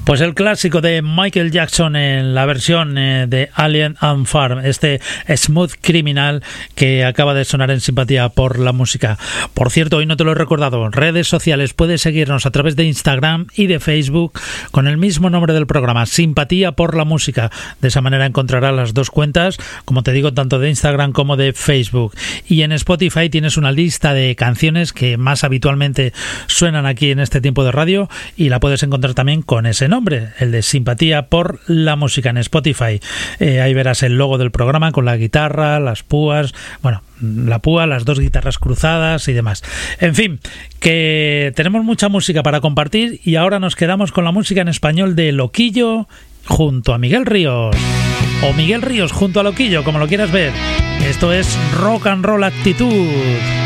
Pues el clásico de Michael Jackson en la versión de Alien and Farm, este Smooth Criminal que acaba de sonar en Simpatía por la Música. Por cierto, hoy no te lo he recordado, redes sociales, puedes seguirnos a través de Instagram y de Facebook con el mismo nombre del programa, Simpatía por la Música. De esa manera encontrarás las dos cuentas, como te digo, tanto de Instagram como de Facebook. Y en Spotify tienes una lista de canciones que más habitualmente suenan aquí en este tiempo de radio y la puedes encontrar también con ese nombre, el de Simpatía por la Música en Spotify. Ahí verás el logo del programa con la guitarra, las púas, bueno, la púa, las dos guitarras cruzadas y demás. En fin, que tenemos mucha música para compartir y ahora nos quedamos con la música en español de Loquillo junto a Miguel Ríos, o Miguel Ríos junto a Loquillo, como lo quieras ver. Esto es Rock and Roll Actitud.